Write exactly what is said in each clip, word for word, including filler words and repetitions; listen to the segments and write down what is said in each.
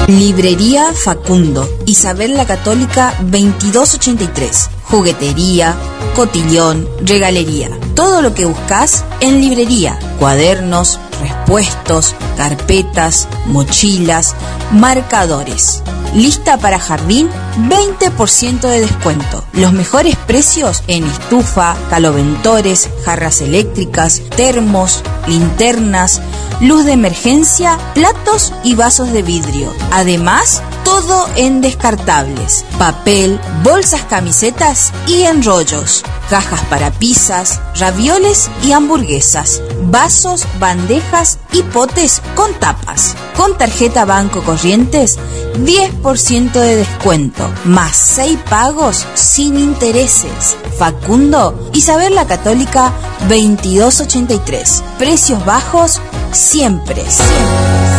Librería Facundo, Isabel la Católica veintidós ochenta y tres. Juguetería, cotillón, regalería. Todo lo que buscas en librería. Cuadernos, respuestos, carpetas, mochilas, marcadores. Lista para jardín, veinte por ciento de descuento. Los mejores precios en estufa, caloventores, jarras eléctricas, termos, linternas, luz de emergencia, platos y vasos de vidrio. Además, todo en descartables, papel, bolsas, camisetas y enrollos, cajas para pizzas, ravioles y hamburguesas, vasos, bandejas y potes con tapas. Con tarjeta Banco Corrientes, diez por ciento de descuento, más seis pagos sin intereses. Facundo, Isabel la Católica veintidós ochenta y tres. Precios bajos siempre, siempre.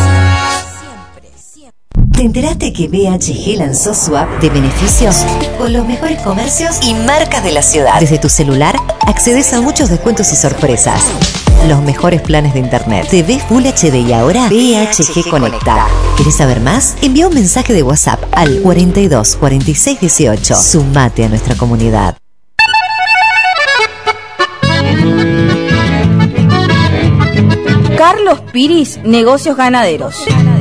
¿Te enteraste que B H G lanzó su app de beneficios con los mejores comercios y marcas de la ciudad? Desde tu celular accedes a muchos descuentos y sorpresas. Los mejores planes de internet, T V Full H D y ahora B H G Conecta. ¿Querés saber más? Envía un mensaje de WhatsApp al cuarenta y dos cuarenta y seis dieciocho. Sumate a nuestra comunidad. Carlos Piris, Negocios Ganaderos.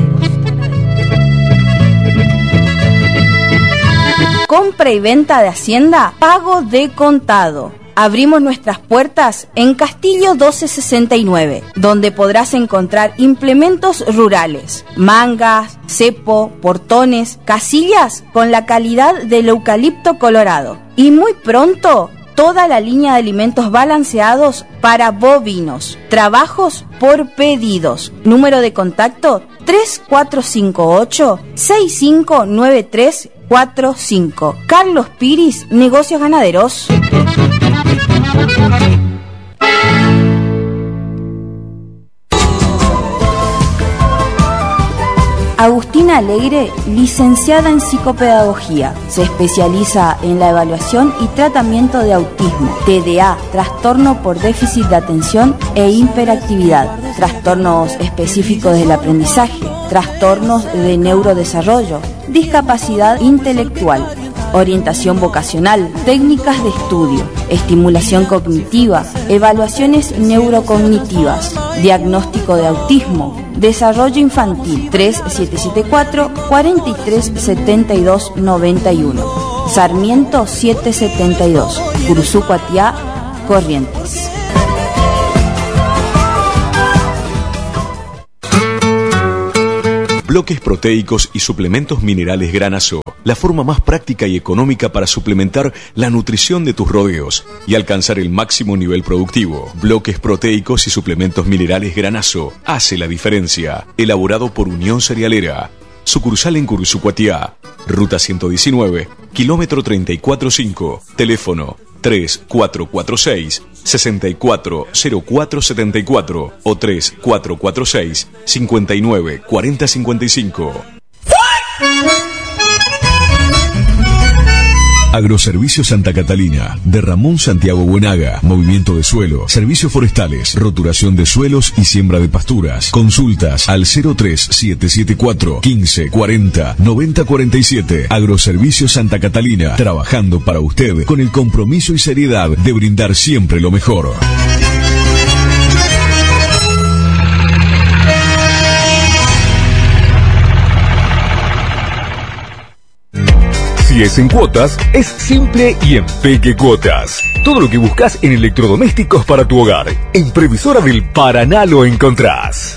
Compra y venta de hacienda, pago de contado. Abrimos nuestras puertas en Castillo doce sesenta y nueve, donde podrás encontrar implementos rurales, mangas, cepo, portones, casillas con la calidad del eucalipto colorado. Y muy pronto, toda la línea de alimentos balanceados para bovinos. Trabajos por pedidos. Número de contacto tres cuatro cinco ocho, seis cinco nueve tres cuatro cinco. Carlos Piris, Negocios Ganaderos. Agustina Alegre, licenciada en psicopedagogía. Se especializa en la evaluación y tratamiento de autismo, T D A, trastorno por déficit de atención e hiperactividad, trastornos específicos del aprendizaje, trastornos de neurodesarrollo, discapacidad intelectual, orientación vocacional, técnicas de estudio, estimulación cognitiva, evaluaciones neurocognitivas, diagnóstico de autismo, desarrollo infantil. Tres siete siete cuatro, cuatro tres siete dos nueve uno. Sarmiento setecientos setenta y dos, Curuzú, Cuatiá, Corrientes. Bloques proteicos y suplementos minerales Granazo, la forma más práctica y económica para suplementar la nutrición de tus rodeos y alcanzar el máximo nivel productivo. Bloques proteicos y suplementos minerales Granazo hace la diferencia. Elaborado por Unión Cerealera. Sucursal en Curuzú, Cuatiá. Ruta ciento diecinueve, kilómetro treinta y cuatro cinco. Teléfono tres cuatro cuatro seis, seis cuatro cero cuatro siete cuatro o tres cuatro cuatro seis, cinco nueve cuatro cero cinco cinco. Agroservicios Santa Catalina, de Ramón Santiago Buenaga, movimiento de suelo, servicios forestales, roturación de suelos y siembra de pasturas. Consultas al cero tres siete siete cuatro, quince, cuarenta, noventa cuarenta y siete. Agroservicios Santa Catalina, trabajando para usted con el compromiso y seriedad de brindar siempre lo mejor. Si es en cuotas, es simple y en Peque Cuotas. Todo lo que buscas en electrodomésticos para tu hogar. En Previsora del Paraná lo encontrás.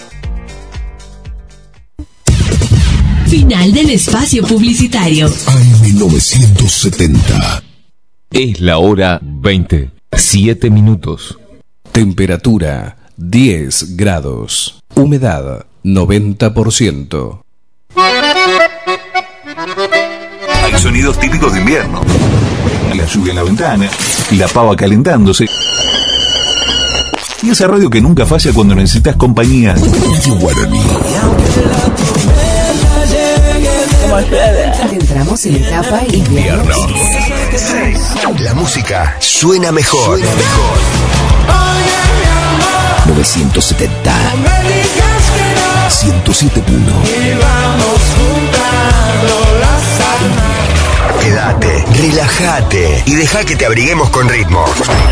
Final del espacio publicitario. A M novecientos setenta. Es la hora veinte, siete minutos. Temperatura diez grados. Humedad noventa por ciento. Hay sonidos típicos de invierno. La lluvia en la ventana, la pava calentándose. Y esa radio que nunca falla cuando necesitas compañía. Radio Guaraní. Entramos en etapa invierno. La música suena mejor. Suena mejor. novecientos setenta. ciento siete punto uno. Relájate y deja que te abriguemos con ritmo.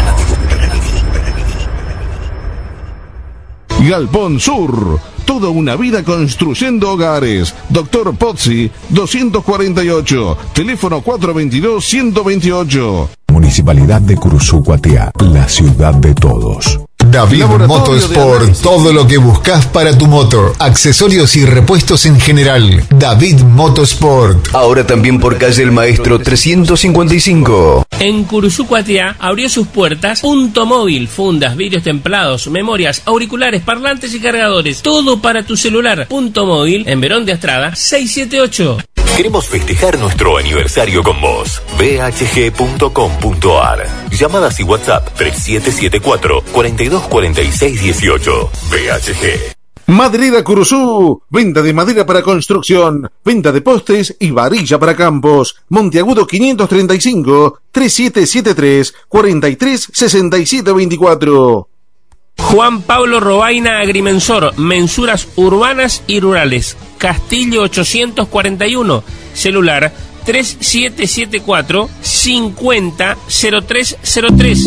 Galpón Sur, toda una vida construyendo hogares. Doctor Pozzi, doscientos cuarenta y ocho, teléfono cuatro dos dos, uno dos ocho. Municipalidad de Curuzú-Cuatiá, la ciudad de todos. David Motosport, todo lo que buscas para tu moto, accesorios y repuestos en general. David Motosport. Ahora también por calle El Maestro trescientos cincuenta y cinco. En Curuzú-Cuatiá abrió sus puertas Punto Móvil, fundas, vidrios templados, memorias, auriculares, parlantes y cargadores, todo para tu celular. Punto Móvil en Verón de Astrada seiscientos setenta y ocho. Queremos festejar nuestro aniversario con vos. b h g punto com punto a r. Llamadas y WhatsApp tres siete siete cuatro, cuatro dos cuatro seis uno ocho. B H G. Maderera Curuzú, venta de madera para construcción, venta de postes y varilla para campos. Monteagudo quinientos treinta y cinco, tres siete siete tres, cuatro tres seis siete dos cuatro. Juan Pablo Robaina Agrimensor, mensuras urbanas y rurales. Castillo ochocientos cuarenta y uno, celular tres siete siete cuatro, cincuenta, cero tres cero tres.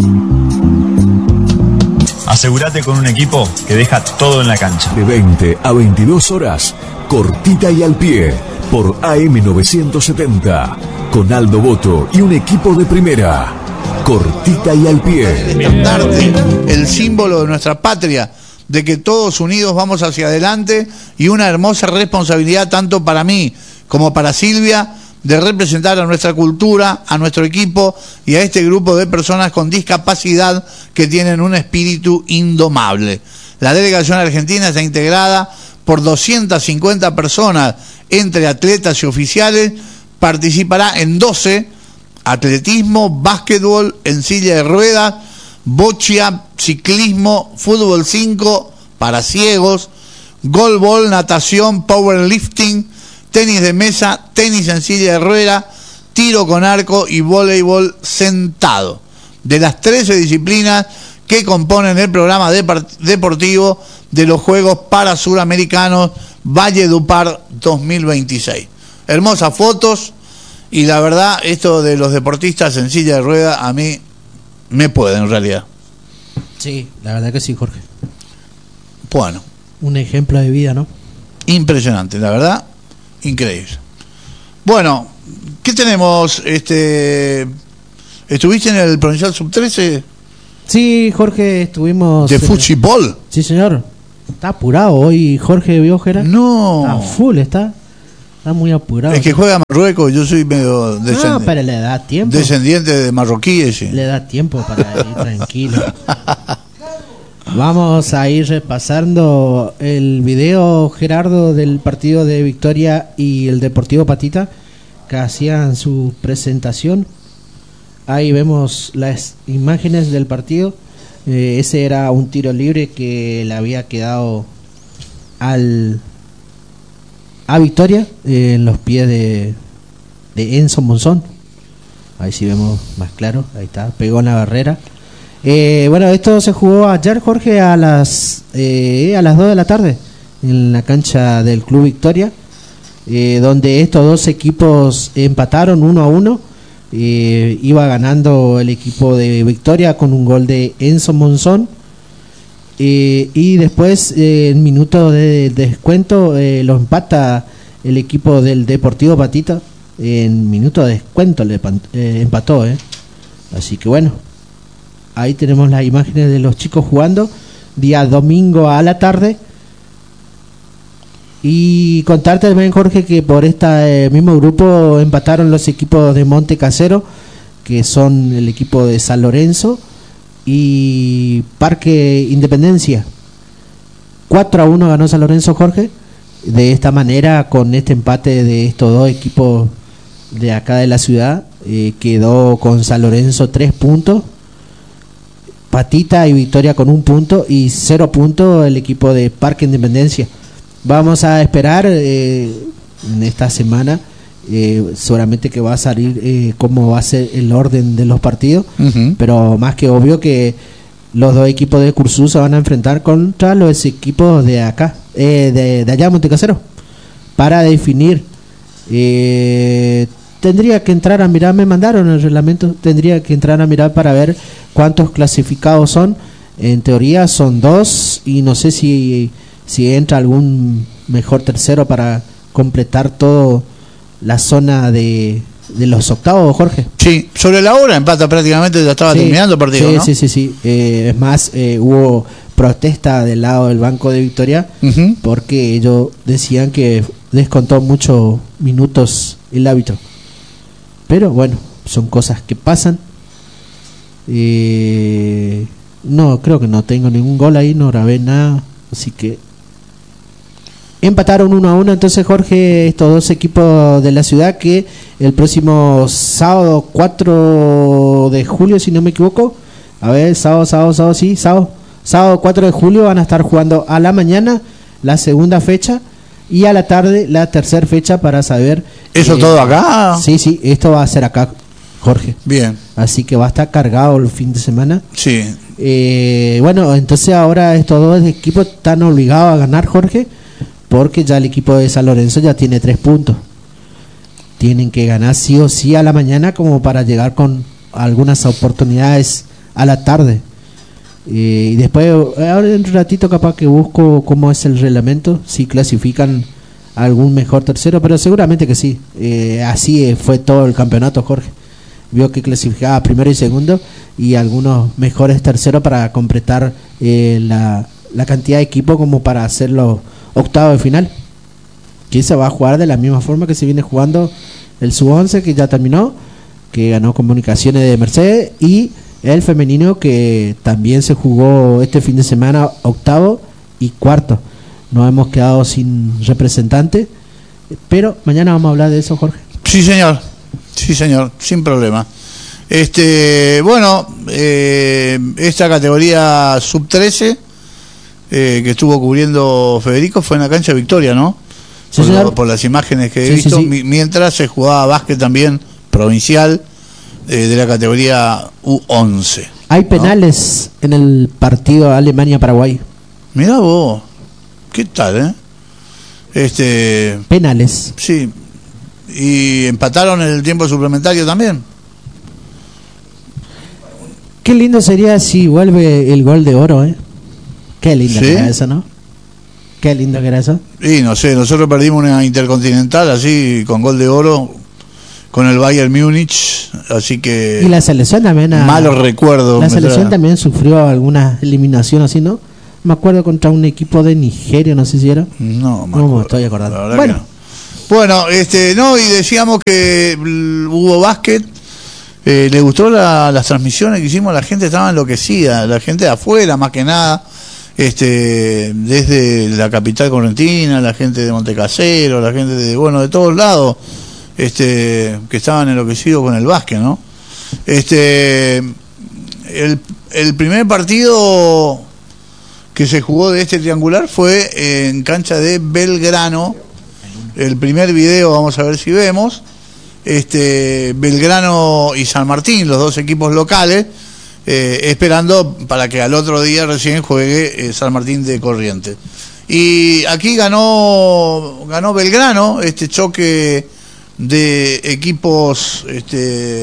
Asegúrate con un equipo que deja todo en la cancha. De veinte a veintidós horas, cortita y al pie, por A M novecientos setenta, con Aldo Boto y un equipo de primera. Cortita y al pie. El estandarte, el símbolo de nuestra patria, de que todos unidos vamos hacia adelante, y una hermosa responsabilidad tanto para mí como para Silvia de representar a nuestra cultura, a nuestro equipo y a este grupo de personas con discapacidad que tienen un espíritu indomable. La delegación argentina está integrada por doscientas cincuenta personas entre atletas y oficiales. Participará en doce: atletismo, básquetbol, en silla de ruedas, bocha, ciclismo, fútbol cinco para ciegos, goalball, natación, powerlifting, tenis de mesa, tenis en silla de rueda, tiro con arco y voleibol sentado. De las trece disciplinas que componen el programa deportivo de los Juegos Parasuramericanos Valledupar dos mil veintiséis. Hermosas fotos. Y la verdad, esto de los deportistas en silla de rueda a mí me puede, en realidad. Sí, la verdad que sí, Jorge. Bueno. Un ejemplo de vida, ¿no? Impresionante, la verdad, increíble. Bueno, ¿qué tenemos? Este, ¿estuviste en el Provincial Sub trece? Sí, Jorge, estuvimos... ¿De fútbol? Sí, señor. Está apurado hoy, Jorge Biógera. No. Está full, está... Está muy apurado. Es que juega Marruecos, yo soy medio descendiente. No, pero le da tiempo. Descendiente de marroquíes. Sí. Le da tiempo para ir tranquilo. Vamos a ir repasando el video, Gerardo, del partido de Victoria y el Deportivo Patita, que hacían su presentación. Ahí vemos las imágenes del partido. Eh, ese era un tiro libre que le había quedado al... a Victoria, eh, en los pies de, de Enzo Monzón. Ahí sí vemos más claro, ahí está, pegó en la barrera. Eh, bueno, esto se jugó ayer, Jorge, a las eh, a las dos de la tarde en la cancha del Club Victoria, eh, donde estos dos equipos empataron uno a uno. Eh, iba ganando el equipo de Victoria con un gol de Enzo Monzón. Eh, y después, eh, en minuto de, de descuento, eh, lo empata el equipo del Deportivo Patita. En minuto de descuento le eh, empató. Eh. Así que bueno, ahí tenemos las imágenes de los chicos jugando. Día domingo a la tarde. Y contarte también, Jorge, que por este eh, mismo grupo empataron los equipos de Monte Casero, que son el equipo de San Lorenzo y Parque Independencia. cuatro a uno ganó San Lorenzo, Jorge. De esta manera, con este empate de estos dos equipos de acá de la ciudad, eh, quedó con San Lorenzo tres puntos, Patita y Victoria con un punto y cero puntos el equipo de Parque Independencia. Vamos a esperar eh, en esta semana, eh, seguramente que va a salir eh, cómo va a ser el orden de los partidos, uh-huh. Pero más que obvio que los dos equipos de Curzú se van a enfrentar contra los equipos de acá, eh, de, de allá Montecasero, para definir. Eh, tendría que entrar a mirar, me mandaron el reglamento, tendría que entrar a mirar para ver cuántos clasificados son. En teoría son dos y no sé si, si entra algún mejor tercero para completar todo la zona de, de los octavos, Jorge. Sí, sobre la hora empata prácticamente, ya estaba sí, terminando el partido, sí, ¿no? Sí, sí, sí. Eh, es más, eh, hubo protesta del lado del Banco de Victoria uh-huh. porque ellos decían que descontó muchos minutos el árbitro. Pero bueno, son cosas que pasan. Eh, no, creo que no tengo ningún gol ahí, no grabé nada, así que empataron uno a uno. Entonces, Jorge, estos dos equipos de la ciudad que el próximo sábado cuatro de julio, si no me equivoco, a ver, sábado, sábado, sábado, sí, sábado, sábado cuatro de julio van a estar jugando a la mañana la segunda fecha y a la tarde la tercera fecha para saber. ¿Eso eh, todo acá? Sí, sí, esto va a ser acá, Jorge. Bien. Así que va a estar cargado el fin de semana. Sí. Eh, bueno, entonces ahora estos dos equipos están obligados a ganar, Jorge, porque ya el equipo de San Lorenzo ya tiene tres puntos. Tienen que ganar sí o sí a la mañana como para llegar con algunas oportunidades a la tarde. Eh, y después, ahora en un ratito capaz que busco cómo es el reglamento, si clasifican algún mejor tercero, pero seguramente que sí. Eh, así fue todo el campeonato, Jorge. Vio que clasificaba primero y segundo y algunos mejores terceros para completar eh, la, la cantidad de equipo como para hacerlo octavo de final, que se va a jugar de la misma forma que se viene jugando el sub once, que ya terminó, que ganó Comunicaciones de Mercedes, y el femenino que también se jugó este fin de semana, octavo y cuarto. Nos hemos quedado sin representante, pero mañana vamos a hablar de eso, Jorge. Sí, señor, sí, señor, sin problema. Este, bueno, eh, esta categoría sub trece Eh, que estuvo cubriendo Federico fue en la cancha de Victoria, ¿no? Sí, por, por las imágenes que he sí, visto, sí, sí. mientras se jugaba básquet también provincial eh, de la categoría U once. Hay penales, ¿no?, en el partido Alemania-Paraguay. Mirá vos, ¿qué tal, eh? Este, penales. Sí, y empataron en el tiempo suplementario también. Qué lindo sería si vuelve el gol de oro, ¿eh? Qué lindo ¿Sí? que era eso, ¿no? Qué lindo que era eso. Y no sé, nosotros perdimos una intercontinental así, con gol de oro, con el Bayern Múnich, así que... Y la selección también... A, malos recuerdos. La selección también sufrió alguna eliminación así, ¿no? Me acuerdo contra un equipo de Nigeria, no sé si era. No, me no me estoy acordando. Bueno. No. Bueno, este, no, y decíamos que hubo básquet. Eh, le gustó la, las transmisiones que hicimos, la gente estaba enloquecida, la gente de afuera más que nada. Este, desde la capital correntina, la gente de Montecasero, la gente de, bueno, de todos lados, este, que estaban enloquecidos con el básquet, ¿no? Este, el, el primer partido que se jugó de este triangular fue en cancha de Belgrano. El primer video, vamos a ver si vemos, este, Belgrano y San Martín, los dos equipos locales. Eh, esperando para que al otro día recién juegue eh, San Martín de Corrientes. Y aquí ganó ganó Belgrano, este choque de equipos este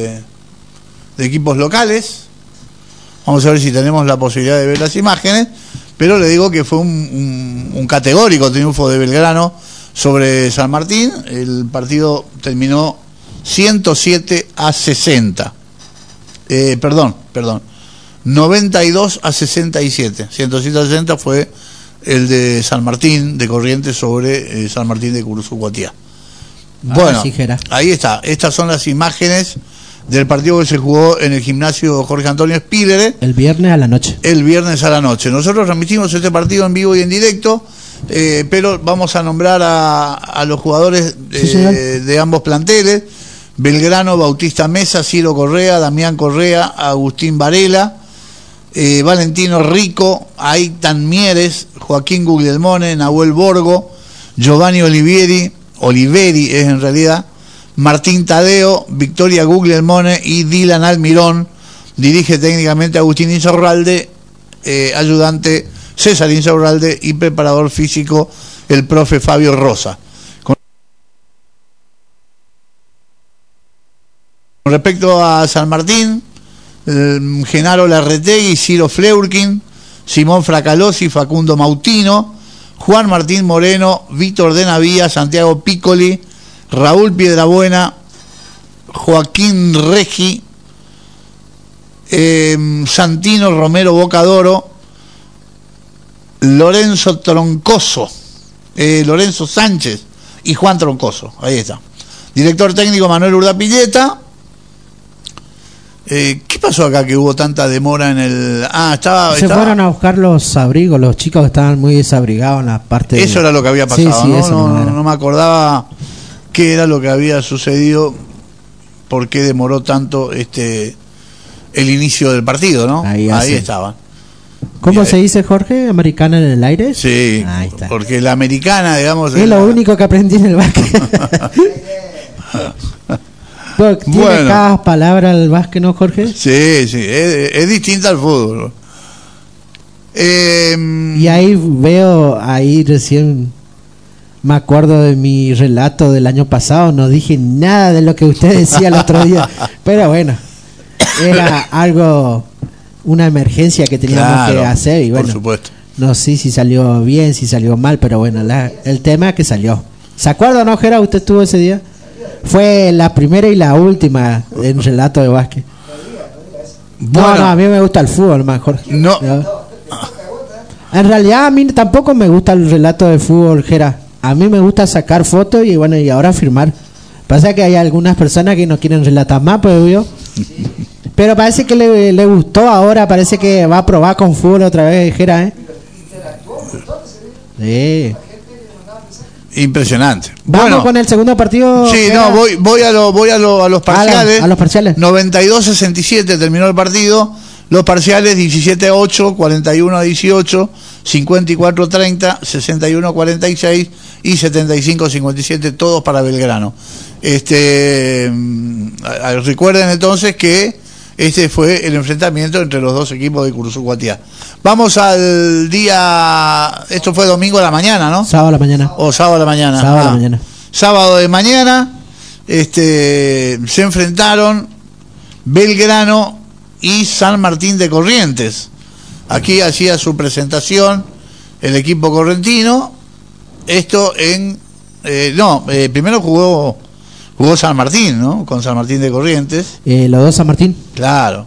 de equipos locales. Vamos a ver si tenemos la posibilidad de ver las imágenes, pero le digo que fue un, un, un categórico triunfo de Belgrano sobre San Martín. El partido terminó ciento siete a sesenta. Eh, perdón, perdón. noventa y dos a sesenta y siete. ciento siete a sesenta fue el de San Martín de Corrientes sobre eh, San Martín de Curuzú-Guatiá. Bueno, sí, ahí está. Estas son las imágenes del partido que se jugó en el gimnasio Jorge Antonio Spílere. El viernes a la noche. El viernes a la noche. Nosotros transmitimos este partido en vivo y en directo, eh, pero vamos a nombrar a, a los jugadores eh, sí, de ambos planteles. Belgrano, Bautista Mesa, Ciro Correa, Damián Correa, Agustín Varela, eh, Valentino Rico, Aitan Mieres, Joaquín Guglielmone, Nahuel Borgo, Giovanni Olivieri, Oliveri es en realidad, Martín Tadeo, Victoria Guglielmone y Dylan Almirón. Dirige técnicamente Agustín Insaurralde, eh, ayudante César Insaurralde y preparador físico el profe Fabio Rosa. Con respecto a San Martín, eh, Genaro Larretegui, Ciro Fleurkin, Simón Fracalosi, Facundo Mautino, Juan Martín Moreno, Víctor de Navía, Santiago Piccoli, Raúl Piedrabuena, Joaquín Regi, eh, Santino Romero Bocadoro, Lorenzo Troncoso, eh, Lorenzo Sánchez y Juan Troncoso. Ahí está. Director técnico Manuel Urdapilleta. Eh, ¿Qué pasó acá que hubo tanta demora en el...? Ah, estaba... Se estaba... fueron a buscar los abrigos, los chicos estaban muy desabrigados en la parte... Eso de... era lo que había pasado, sí, sí, ¿no? Eso no, no, no, no me acordaba qué era lo que había sucedido, por qué demoró tanto este el inicio del partido, ¿no? Ahí, Ahí estaban. ¿Cómo se dice, Jorge? ¿Americana en el aire? Sí, ahí está. Porque la americana, digamos... Es, es lo la... único que aprendí en el básquet. ¿Tiene bueno. cada palabra el básquet, no, Jorge? Sí, sí, es, es distinta al fútbol. Eh, y ahí veo, ahí recién me acuerdo de mi relato del año pasado, no dije nada de lo que usted decía el otro día, pero bueno, era algo, una emergencia que teníamos claro, que hacer y bueno, por supuesto. No sé si salió bien, si salió mal, pero bueno, la, el tema es que salió. ¿Se acuerda, no, Gera? ¿Usted estuvo ese día? Fue la primera y la última en relato de básquet. Bueno, no, no, a mí me gusta el fútbol mejor. No. En realidad a mí tampoco me gusta el relato de fútbol, Gera. A mí me gusta sacar fotos y bueno, y ahora firmar. Pasa que hay algunas personas que no quieren relatar más, pues yo. Pero parece que le, le gustó ahora, parece que va a probar con fútbol otra vez, Gera, ¿eh? Sí. Impresionante. Vamos bueno, con el segundo partido. Sí, no, voy voy a lo, voy a, lo, a los parciales. A, la, a los parciales. noventa y dos a sesenta y siete terminó el partido. Los parciales diecisiete a ocho, cuarenta y uno a dieciocho, cincuenta y cuatro a treinta, sesenta y uno a cuarenta y seis y setenta y cinco a cincuenta y siete, todos para Belgrano. Este recuerden entonces que este fue el enfrentamiento entre los dos equipos de Curuzú Guatiá. Vamos al día, esto fue domingo a la mañana, ¿no? Sábado a la mañana. O sábado a la mañana. Sábado ah, a la mañana. Sábado de mañana, este, se enfrentaron Belgrano y San Martín de Corrientes. Aquí hacía su presentación el equipo correntino. Esto en, eh, no, eh, primero jugó jugó San Martín, ¿no? Con San Martín de Corrientes. Eh, los dos San Martín. Claro.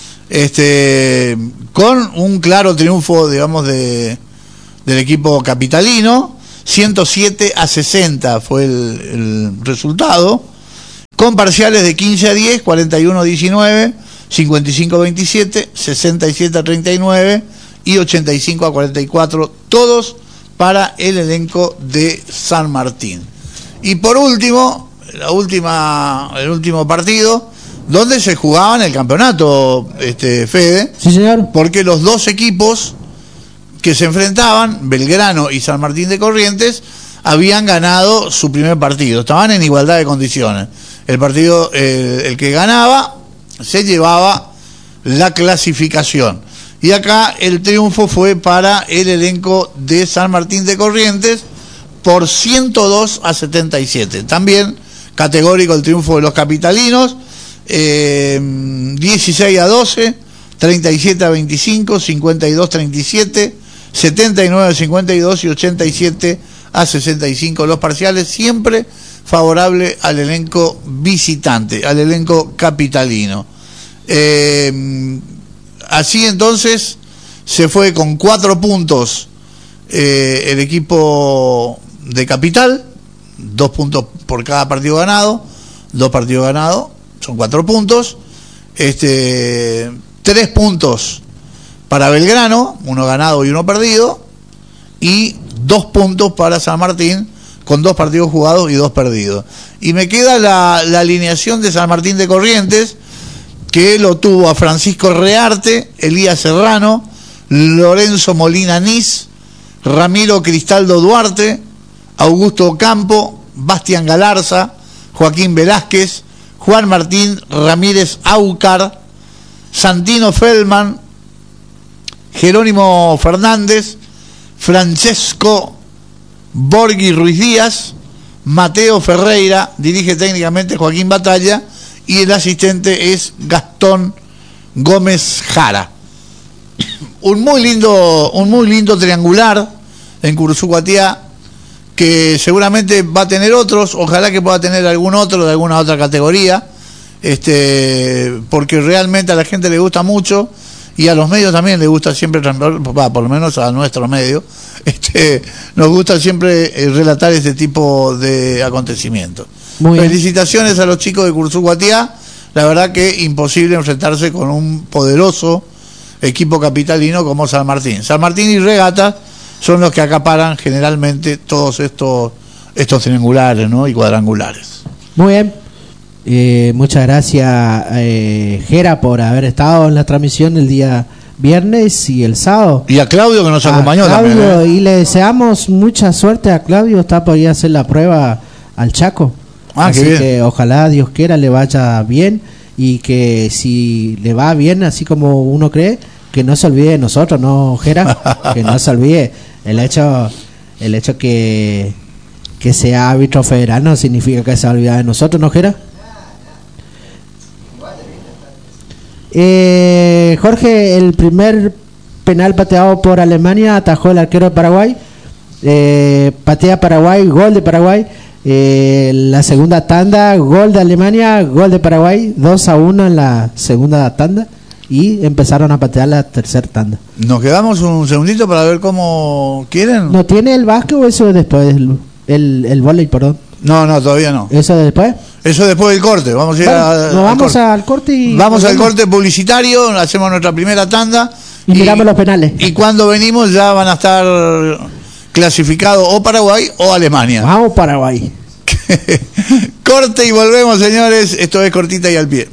Este, con un claro triunfo, digamos, de del equipo capitalino, ciento siete a sesenta fue el, el resultado, con parciales de quince a diez, cuarenta y uno a diecinueve, cincuenta y cinco a veintisiete, sesenta y siete a treinta y nueve y ochenta y cinco a cuarenta y cuatro, todos para el elenco de San Martín. Y por último, la última, el último partido, donde se jugaban el campeonato, este Fede. Sí, señor. Porque los dos equipos que se enfrentaban, Belgrano y San Martín de Corrientes, habían ganado su primer partido. Estaban en igualdad de condiciones. El partido, eh, el que ganaba, se llevaba la clasificación. Y acá el triunfo fue para el elenco de San Martín de Corrientes por ciento dos a setenta y siete. También categórico el triunfo de los capitalinos, eh, dieciséis a doce, treinta y siete a veinticinco, cincuenta y dos a treinta y siete, setenta y nueve a cincuenta y dos y ochenta y siete a sesenta y cinco. Los parciales siempre favorable al elenco visitante, al elenco capitalino. Eh, así entonces se fue con cuatro puntos eh, el equipo de Capital, dos puntos por cada partido ganado, dos partidos ganados, son cuatro puntos, este, tres puntos para Belgrano, uno ganado y uno perdido, y dos puntos para San Martín, con dos partidos jugados y dos perdidos. Y me queda la, la alineación de San Martín de Corrientes, que lo tuvo a Francisco Rearte, Elías Serrano, Lorenzo Molina Nis, Ramiro Cristaldo Duarte, Augusto Campo, Bastián Galarza, Joaquín Velázquez, Juan Martín Ramírez Aucar, Santino Feldman, Jerónimo Fernández, Francesco Borghi Ruiz Díaz, Mateo Ferreira, dirige técnicamente Joaquín Batalla, y el asistente es Gastón Gómez Jara. Un muy lindo, un muy lindo triangular en Curuzú Cuatiá, que seguramente va a tener otros, ojalá que pueda tener algún otro de alguna otra categoría, este, porque realmente a la gente le gusta mucho y a los medios también les gusta siempre, va, por lo menos a nuestro medio, este, nos gusta siempre eh, relatar este tipo de acontecimientos. Muy Felicitaciones bien a los chicos de Curuzú Cuatiá, la verdad que imposible enfrentarse con un poderoso equipo capitalino como San Martín. San Martín y Regata son los que acaparan generalmente todos estos estos triangulares, ¿no? Y cuadrangulares. Muy bien. Eh, muchas gracias, eh, Jera, por haber estado en la transmisión el día viernes y el sábado. Y a Claudio, que nos a acompañó Claudio, también. ¿eh? Y le deseamos mucha suerte a Claudio. Está por ir a hacer la prueba al Chaco. Ah, así qué bien. que ojalá Dios quiera le vaya bien, y que si le va bien, así como uno cree, que no se olvide de nosotros, ¿no, Jera? Que no se olvide. El hecho el hecho que que sea árbitro federal no significa que se olvide de nosotros, ¿no, Jera? Eh, Jorge, el primer penal pateado por Alemania atajó el arquero de Paraguay. Eh, patea Paraguay, gol de Paraguay. Eh, la segunda tanda, gol de Alemania, gol de Paraguay, dos a uno en la segunda tanda, y empezaron a patear la tercera tanda. Nos quedamos un segundito para ver cómo quieren. ¿No tiene el básquet o eso después? El, el, el vóley, perdón. No, no, todavía no. ¿Eso después? Eso después del corte. Vamos a ir bueno, a, nos al vamos corte. al corte y vamos al vamos. corte publicitario, hacemos nuestra primera tanda y, y miramos los penales. Y cuando venimos ya van a estar clasificados o Paraguay o Alemania. Vamos Paraguay. Corte y volvemos, señores. Esto es Cortita y al Pie.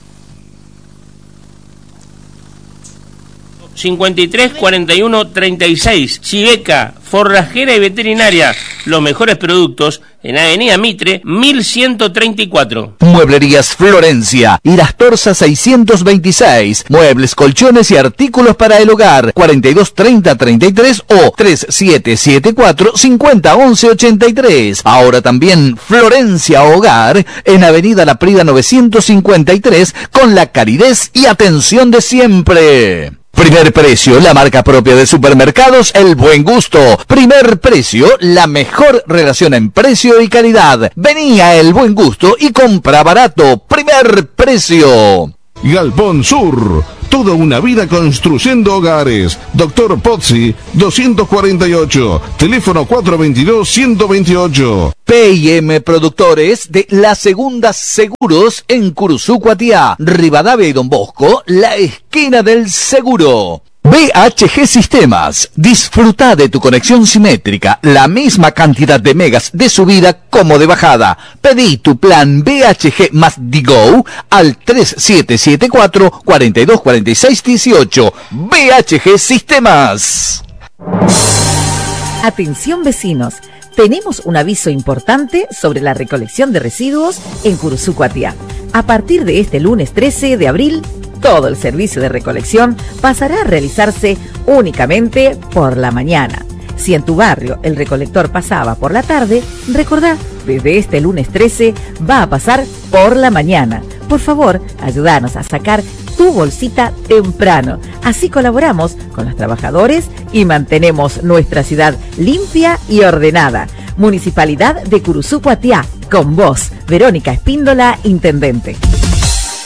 cincuenta y tres, cuarenta y uno, treinta y seis. Chiveca, forrajera y veterinaria. Los mejores productos en Avenida Mitre, mil ciento treinta y cuatro. Mueblerías Florencia, Irastorza seiscientos veintiséis. Muebles, colchones y artículos para el hogar. cuarenta y dos, treinta, treinta y tres o treinta y siete setenta y cuatro, cincuenta, once, ochenta y tres. Ahora también Florencia Hogar en Avenida La Prida novecientos cincuenta y tres, con la calidez y atención de siempre. Primer Precio, la marca propia de supermercados El Buen Gusto. Primer Precio, la mejor relación en precio y calidad. Vení a El Buen Gusto y compra barato. Primer Precio. Galpón Sur, toda una vida construyendo hogares. Doctor Pozzi, doscientos cuarenta y ocho, teléfono cuatro veintidós, ciento veintiocho. P y M Productores de La Segunda Seguros en Curuzú Cuatiá, Rivadavia y Don Bosco, la esquina del seguro. B H G Sistemas, disfruta de tu conexión simétrica, la misma cantidad de megas de subida como de bajada. Pedí tu plan B H G más Digo al tres siete siete cuatro, cuatro dos cuatro seis uno ocho. B H G Sistemas. Atención vecinos, tenemos un aviso importante sobre la recolección de residuos en Curuzú Cuatiá. A partir de este lunes trece de abril, todo el servicio de recolección pasará a realizarse únicamente por la mañana. Si en tu barrio el recolector pasaba por la tarde, recordá, desde este lunes trece va a pasar por la mañana. Por favor, ayúdanos a sacar tu bolsita temprano. Así colaboramos con los trabajadores y mantenemos nuestra ciudad limpia y ordenada. Municipalidad de Curuzú Cuatiá, con vos, Verónica Espíndola, Intendente.